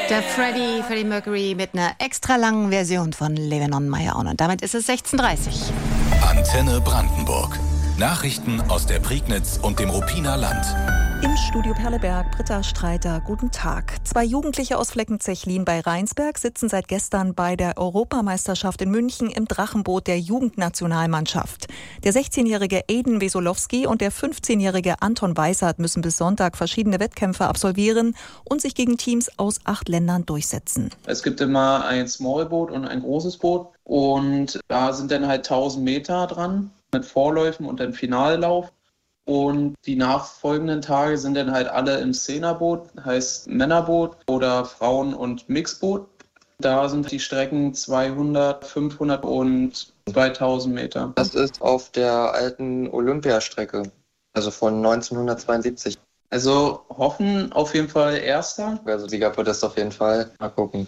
Der Freddie Mercury mit einer extra langen Version von Living on My Own. Und damit ist es 16:30. Antenne Brandenburg. Nachrichten aus der Prignitz und dem Ruppiner Land. Im Studio Perleberg, Britta Streiter, guten Tag. 2 Jugendliche aus Fleckenzechlin bei Rheinsberg sitzen seit gestern bei der Europameisterschaft in München im Drachenboot der Jugendnationalmannschaft. Der 16-jährige Aiden Wesolowski und der 15-jährige Anton Weissert müssen bis Sonntag verschiedene Wettkämpfe absolvieren und sich gegen Teams aus 8 Ländern durchsetzen. Es gibt immer ein Smallboot und ein großes Boot und da sind dann halt 1000 Meter dran mit Vorläufen und dann Finallauf. Und die nachfolgenden Tage sind dann halt alle im Zehnerboot, heißt Männerboot oder Frauen- und Mixboot. Da sind die Strecken 200, 500 und 2000 Meter. Das ist auf der alten Olympiastrecke, also von 1972. Also hoffen auf jeden Fall Erster. Also Siegerpodest auf jeden Fall. Mal gucken.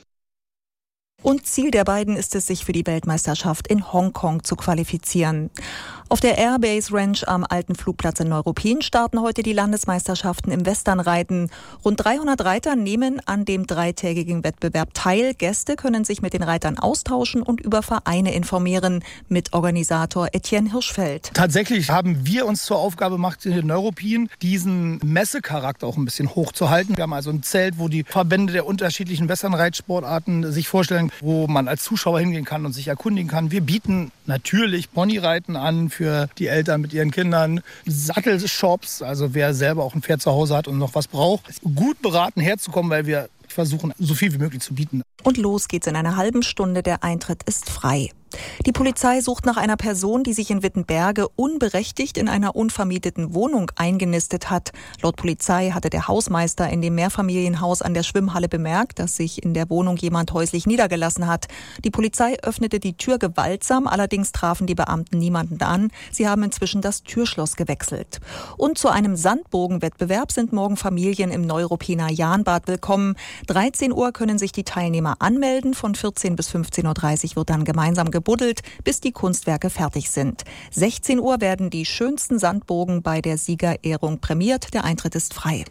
Und Ziel der beiden ist es, sich für die Weltmeisterschaft in Hongkong zu qualifizieren. Auf der Airbase Ranch am alten Flugplatz in Neuruppin starten heute die Landesmeisterschaften im Westernreiten. Rund 300 Reiter nehmen an dem 3-tägigen Wettbewerb teil. Gäste können sich mit den Reitern austauschen und über Vereine informieren. Mit Organisator Etienne Hirschfeld. Tatsächlich haben wir uns zur Aufgabe gemacht, in Neuruppin diesen Messecharakter auch ein bisschen hochzuhalten. Wir haben also ein Zelt, wo die Verbände der unterschiedlichen Westernreitsportarten sich vorstellen, wo man als Zuschauer hingehen kann und sich erkundigen kann. Wir bieten natürlich Ponyreiten an für die Eltern mit ihren Kindern, Sattelshops, also wer selber auch ein Pferd zu Hause hat und noch was braucht, gut beraten herzukommen, weil wir versuchen, so viel wie möglich zu bieten. Und los geht's in einer halben Stunde. Der Eintritt ist frei. Die Polizei sucht nach einer Person, die sich in Wittenberge unberechtigt in einer unvermieteten Wohnung eingenistet hat. Laut Polizei hatte der Hausmeister in dem Mehrfamilienhaus an der Schwimmhalle bemerkt, dass sich in der Wohnung jemand häuslich niedergelassen hat. Die Polizei öffnete die Tür gewaltsam, allerdings trafen die Beamten niemanden an. Sie haben inzwischen das Türschloss gewechselt. Und zu einem Sandbogenwettbewerb sind morgen Familien im Neuruppiner Jahnbad willkommen. 13 Uhr können sich die Teilnehmer anmelden. Von 14 bis 15.30 Uhr wird dann gemeinsam gebuddelt, bis die Kunstwerke fertig sind. 16 Uhr werden die schönsten Sandbogen bei der Siegerehrung prämiert. Der Eintritt ist frei.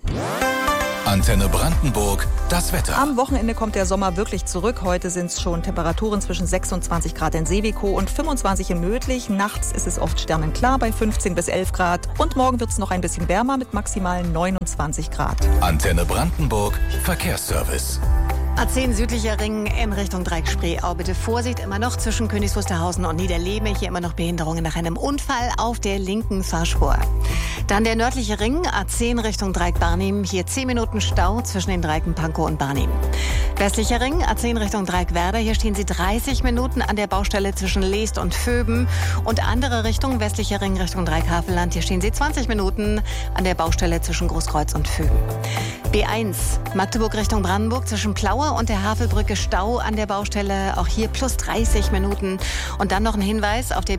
Antenne Brandenburg, das Wetter. Am Wochenende kommt der Sommer wirklich zurück. Heute sind es schon Temperaturen zwischen 26 Grad in Seewikow und 25 in Mödlich. Nachts ist es oft sternenklar bei 15 bis 11 Grad. Und morgen wird es noch ein bisschen wärmer mit maximal 29 Grad. Antenne Brandenburg, Verkehrsservice. A10 südlicher Ring in Richtung Dreieck-Spreeau. Bitte Vorsicht, immer noch zwischen Königs Wusterhausen und Niederlehme. Hier immer noch Behinderungen nach einem Unfall auf der linken Fahrspur. Dann der nördliche Ring, A10 Richtung Dreieck-Barnim. Hier 10 Minuten Stau zwischen den Dreieken Pankow und Barnim. Westlicher Ring, A10 Richtung Dreieck-Werder. Hier stehen Sie 30 Minuten an der Baustelle zwischen Leest und Vöben. Und andere Richtung, westlicher Ring Richtung Dreieck-Havelland. Hier stehen Sie 20 Minuten an der Baustelle zwischen Großkreuz und Vöben. B1, Magdeburg Richtung Brandenburg zwischen Plaue und der Havelbrücke Stau an der Baustelle. Auch hier plus 30 Minuten. Und dann noch ein Hinweis auf der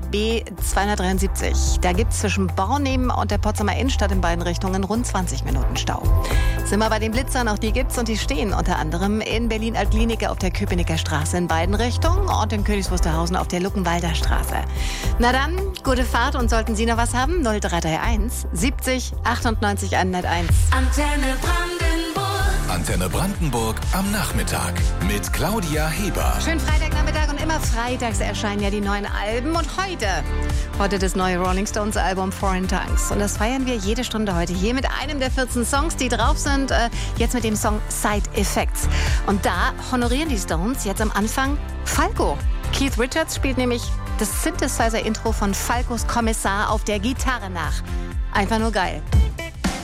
B273. Da gibt es zwischen Bornem und der Potsdamer Innenstadt in beiden Richtungen rund 20 Minuten Stau. Sind wir bei den Blitzern, auch die gibt's und die stehen unter anderem in Berlin-Altlinike auf der Köpenicker Straße in beiden Richtungen und in Königs Wusterhausen auf der Luckenwalder Straße. Na dann, gute Fahrt und sollten Sie noch was haben, 0331 70 98 101. Antenne Brandenburg am Nachmittag mit Claudia Heber. Schönen Freitagnachmittag und immer freitags erscheinen ja die neuen Alben und heute das neue Rolling Stones Album Foreign Tongues. Und das feiern wir jede Stunde heute hier mit einem der 14 Songs, die drauf sind, jetzt mit dem Song Side Effects. Und da honorieren die Stones jetzt am Anfang Falco. Keith Richards spielt nämlich das Synthesizer-Intro von Falcos Kommissar auf der Gitarre nach. Einfach nur geil.